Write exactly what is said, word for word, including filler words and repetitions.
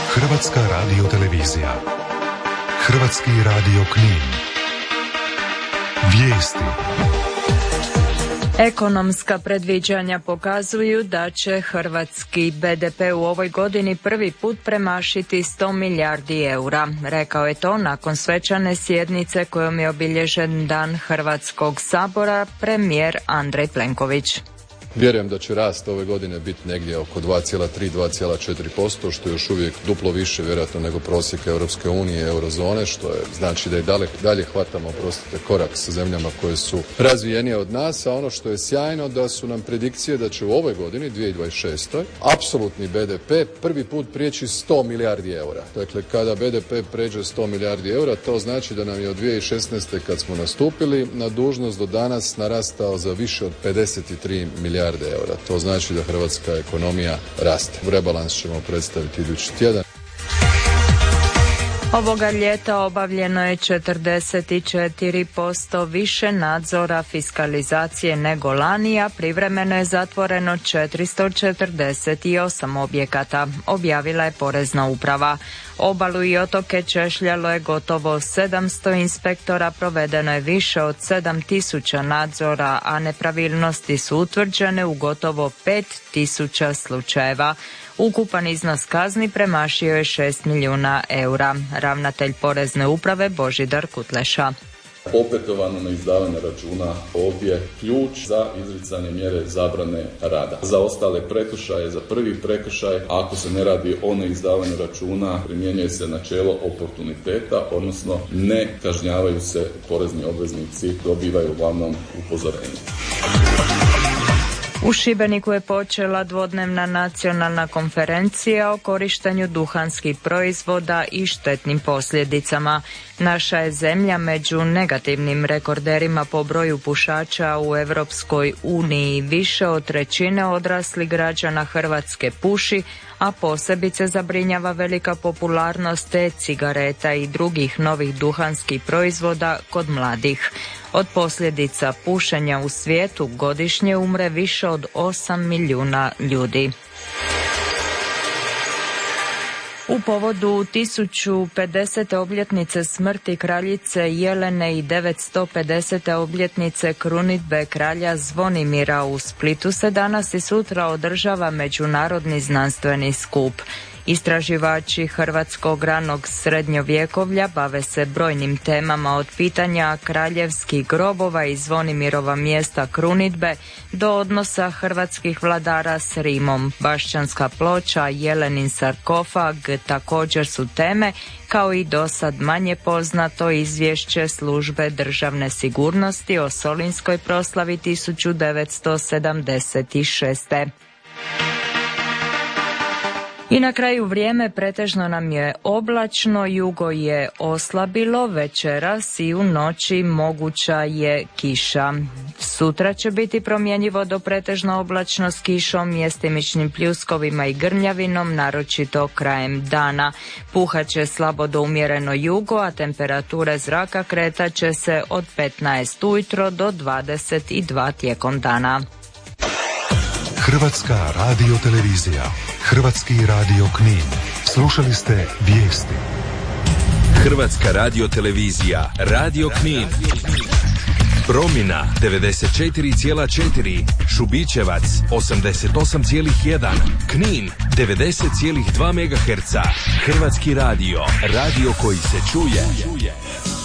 Hrvatska radiotelevizija. Hrvatski radio Knin. Vijesti. Ekonomska predviđanja pokazuju da će hrvatski be de pe u ovoj godini prvi put premašiti sto milijardi eura. Rekao je to nakon svečane sjednice kojom je obilježen Dan Hrvatskog sabora premijer Andrej Plenković. Vjerujem da će rast ove godine biti negdje oko dva zarez tri do dva zarez četiri posto, što je još uvijek duplo više vjerojatno nego prosjek Europske unije i eurozone, što je znači da i dalje, dalje hvatamo prostite korak sa zemljama koje su razvijenije od nas, a ono što je sjajno da su nam predikcije da će u ovoj godini, dvije tisuće dvadeset šestoj apsolutni be de pe prvi put prijeći sto milijardi eura. Dakle, kada be de pe pređe sto milijardi eura, to znači da nam je od dvije tisuće šesnaeste kad smo nastupili na dužnost do danas narastao za više od pedeset tri milijarde eura. To znači da hrvatska ekonomija raste. Rebalans ćemo predstaviti idući tjedan. Ovoga ljeta obavljeno je četrdeset četiri posto više nadzora fiskalizacije nego lani, a privremeno je zatvoreno četiristo četrdeset osam objekata, objavila je Porezna uprava. Obalu i otoke češljalo je gotovo sedamsto inspektora, provedeno je više od sedam tisuća nadzora, a nepravilnosti su utvrđene u gotovo pet tisuća slučajeva. Ukupan iznos kazni premašio je šest milijuna eura. Ravnatelj Porezne uprave Božidar Kutleša. Opetovano neizdavanje računa ovdje ključ za izricanje mjere zabrane rada. Za ostale prekršaje, za prvi prekršaj, ako se ne radi o neizdavanju računa, primjenjuje se načelo oportuniteta, odnosno ne kažnjavaju se porezni obveznici, dobivaju uglavnom upozorenje. U Šibeniku je počela dvodnevna nacionalna konferencija o korištenju duhanskih proizvoda i štetnim posljedicama. Naša je zemlja među negativnim rekorderima po broju pušača u Europskoj uniji. Više od trećine odraslih građana Hrvatske puši, a posebice zabrinjava velika popularnost e-cigareta i drugih novih duhanskih proizvoda kod mladih. Od posljedica pušenja u svijetu godišnje umre više od osam milijuna ljudi. U povodu tisuću pedesete obljetnice smrti kraljice Jelene i devetsto pedesete obljetnice krunidbe kralja Zvonimira u Splitu se danas i sutra održava međunarodni znanstveni skup. Istraživači hrvatskog ranog srednjovjekovlja bave se brojnim temama, od pitanja kraljevskih grobova i Zvonimirova mjesta krunidbe do odnosa hrvatskih vladara s Rimom. Bašćanska ploča, Jelenin sarkofag također su teme, kao i dosad manje poznato izvješće službe državne sigurnosti o Solinskoj proslavi tisuću devetsto sedamdeset šeste. I na kraju vrijeme pretežno nam je oblačno, jugo je oslabilo, večeras i u noći moguća je kiša. Sutra će biti promjenjivo do pretežno oblačno s kišom, mjestimičnim pljuskovima i grmljavinom, naročito krajem dana. Puhat će slabo do umjereno jugo, a temperature zraka kretat će se od petnaest ujutro do dvadeset dva tijekom dana. Hrvatska radiotelevizija. Hrvatski radio Knin. Slušali ste vijesti. Hrvatska radiotelevizija. Radio Knin. Promina devedeset četiri zarez četiri, Šubićevac osamdeset osam zarez jedan, Knin devedeset zarez dva megaherca. Hrvatski radio. Radio koji se čuje.